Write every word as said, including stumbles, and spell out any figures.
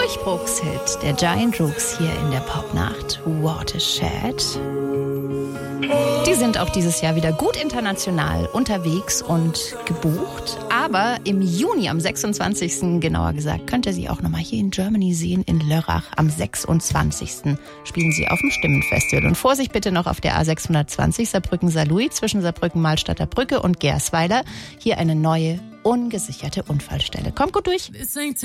Durchbruchshit der Giant Rooks hier in der Popnacht, Watershed. Die sind auch dieses Jahr wieder gut international unterwegs und gebucht. Aber im Juni, am sechsundzwanzigsten genauer gesagt, könnt ihr sie auch nochmal hier in Germany sehen, in Lörrach. Am sechsundzwanzigsten spielen sie auf dem Stimmenfestival. Und Vorsicht bitte noch auf der A sechshundertzwanzig Saarbrücken-Saarlouis zwischen Saarbrücken-Malstadter Brücke und Gersweiler. Hier eine neue, ungesicherte Unfallstelle. Kommt gut durch.